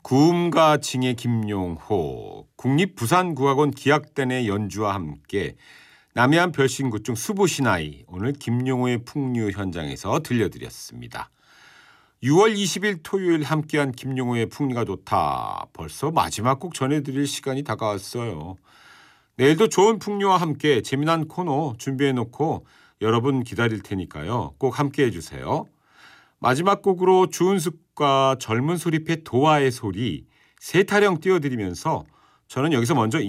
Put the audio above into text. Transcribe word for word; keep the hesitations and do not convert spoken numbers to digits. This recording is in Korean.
구음가 칭의 김용호, 국립부산국악원 기악단의 연주와 함께 남해안 별신구 중 수부시나이, 오늘 김용호의 풍류 현장에서 들려드렸습니다. 유월 이십일 토요일 함께한 김용호의 풍류가 좋다. 벌써 마지막 곡 전해드릴 시간이 다가왔어요. 내일도 좋은 풍류와 함께 재미난 코너 준비해놓고 여러분 기다릴 테니까요. 꼭 함께해 주세요. 마지막 곡으로 주은숙과 젊은 소리패 도화의 소리, 세타령 띄워드리면서 저는 여기서 먼저